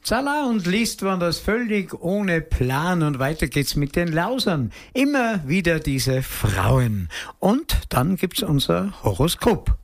Zala und liest man das völlig ohne Plan und weiter geht's mit den Lausern. Immer wieder diese Frauen. Und dann gibt's unser Horoskop.